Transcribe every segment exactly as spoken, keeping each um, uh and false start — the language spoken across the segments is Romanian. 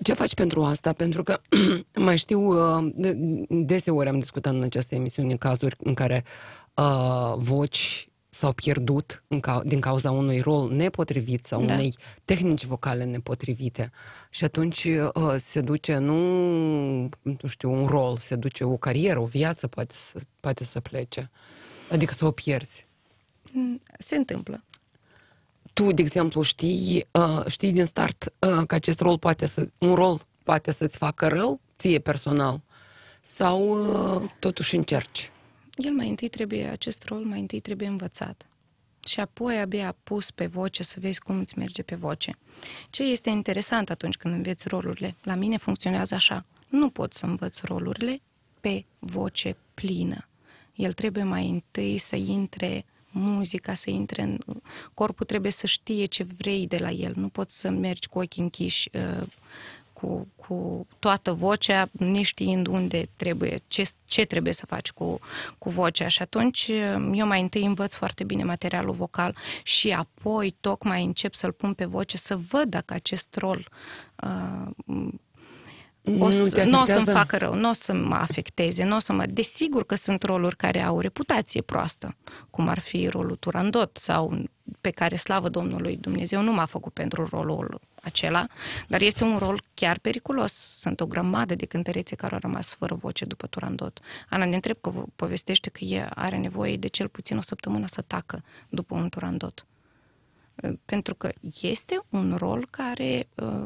Ce faci pentru asta? Pentru că mai știu, uh, de- deseori am discutat în această emisiune cazuri în care uh, voci s-au pierdut în ca, din cauza unui rol nepotrivit sau Da. unei tehnici vocale nepotrivite. Și atunci uh, se duce, nu, nu știu, un rol, se duce o carieră, o viață poate să, poate să plece. Adică să o pierzi. Se întâmplă. Tu, de exemplu, știi, uh, știi din start uh, că acest rol poate să, un rol poate să-ți facă rău, ție personal, sau uh, totuși încerci? El mai întâi trebuie, acest rol mai întâi trebuie învățat. Și apoi abia pus pe voce să vezi cum îți merge pe voce. Ce este interesant atunci când înveți rolurile? La mine funcționează așa. Nu pot să învăț rolurile pe voce plină. El trebuie mai întâi să intre muzica, să intre în... Corpul trebuie să știe ce vrei de la el. Nu poți să mergi cu ochii închiși, cu, cu toată vocea, neștiind unde trebuie, ce, ce trebuie să faci cu, cu vocea. Și atunci eu mai întâi învăț foarte bine materialul vocal și apoi tocmai încep să-l pun pe voce să văd dacă acest rol uh, o, să, nu o să-mi facă rău, nu o să mă afecteze, nu o să mă... Desigur că sunt roluri care au reputație proastă, cum ar fi rolul Turandot sau pe care, slavă Domnului, Dumnezeu nu m-a făcut pentru rolul acela, dar este un rol chiar periculos. Sunt o grămadă de cântărețe care au rămas fără voce după Turandot. Ana ne întreb că povestește că ea are nevoie de cel puțin o săptămână să tacă după un Turandot. Pentru că este un rol care...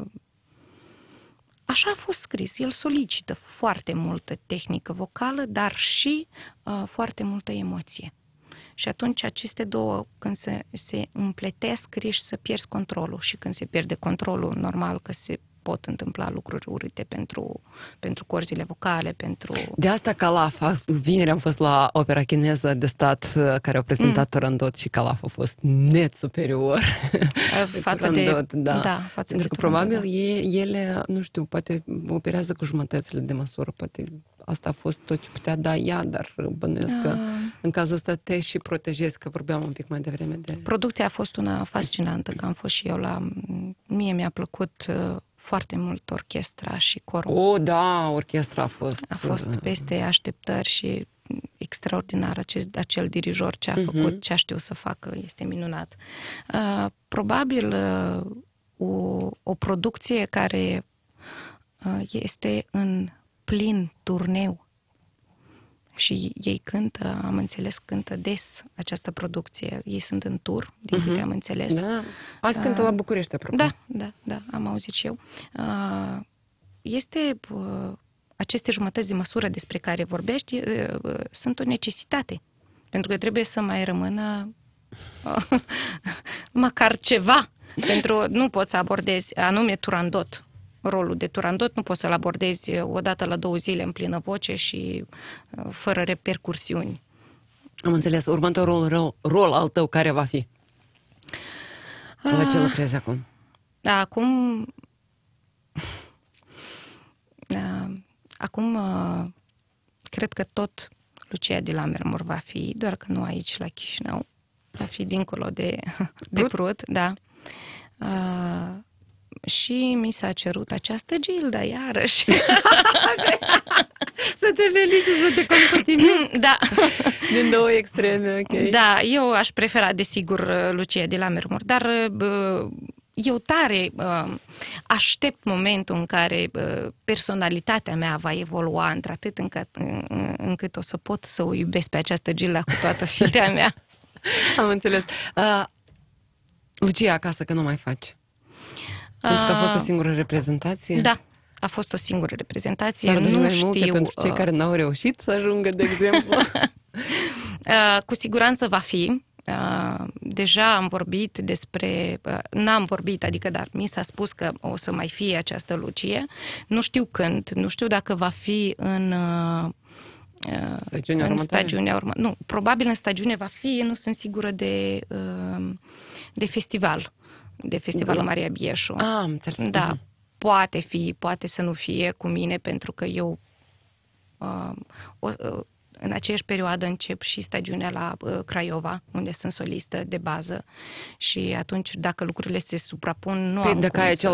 Așa a fost scris. El solicită foarte multă tehnică vocală, dar și uh, foarte multă emoție. Și atunci aceste două, când se, se împletesc, riști să pierzi controlul. Și când se pierde controlul, normal că se pot întâmpla lucruri urâte pentru, pentru corzile vocale, pentru... De asta Calaf, vineri am fost la opera chineză de stat care au prezentat mm. Turandot și Calaf a fost net superior față Turandot, de... da. da față Pentru de că Turandot, probabil da. e, ele, nu știu, poate operează cu jumătățile de măsură, poate asta a fost tot ce putea da ea, dar bănuiesc că uh... în cazul ăsta te și protejezi, că vorbeam un pic mai devreme de... Producția a fost una fascinantă, că am fost și eu la... Mie mi-a plăcut foarte mult orchestra și corul. O, da, orchestra a fost... A fost peste așteptări și extraordinar acest, acel dirijor ce a făcut, uh-huh. ce a știut să facă, este minunat. Uh, probabil uh, o, o producție care uh, este în plin turneu și ei cântă, am înțeles, cântă des această producție. Ei sunt în tur, din câte uh-huh. am înțeles. Da. Azi cântă la București, apropo. Da, da, da, am auzit și eu. Este, aceste jumătăți de măsură despre care vorbești sunt o necesitate. Pentru că trebuie să mai rămână măcar ceva. Pentru nu poți să abordezi anume Turandot. Rolul de Turandot nu poți să-l abordezi odată la două zile în plină voce și fără repercursiuni. Am înțeles. Următorul rol, rol al tău care va fi? La ce lucrezi acum? Da, acum... Da, acum cred că tot Lucia de Lammermoor va fi, doar că nu aici la Chișinău. Va fi dincolo de, de Prut, da. Uh, și mi s-a cerut această Gilda, iarăși. Să te felicit, să te compătimezi. Da. Din două extreme, ok. Da, eu aș prefera, desigur, Lucia de Lammermoor, dar eu tare aștept momentul în care personalitatea mea va evolua într-atât încât, încât o să pot să o iubesc pe această Gilda cu toată firea mea. Am înțeles. Uh, Lucia acasă, că nu mai faci. Pentru că a fost o singură reprezentație? Da, a fost o singură reprezentație. S-ar dori nu mai știu, multe pentru cei care n-au reușit să ajungă, de exemplu. Cu siguranță va fi. Deja am vorbit despre... N-am vorbit, adică, dar mi s-a spus că o să mai fie această Lucie. Nu știu când, nu știu dacă va fi în... Stagiunea în stagiunea următoare. Nu, probabil în stagiune va fi, nu sunt sigură de, de festival. De Festivalul da. Maria Bieșu. Ah, am înțeles. Da, uh-huh. poate fi, poate să nu fie cu mine, pentru că eu uh, o, uh, în aceeași perioadă încep și stagiunea la uh, Craiova, unde sunt solistă de bază și atunci, dacă lucrurile se suprapun, nu păi am dacă cum ai să...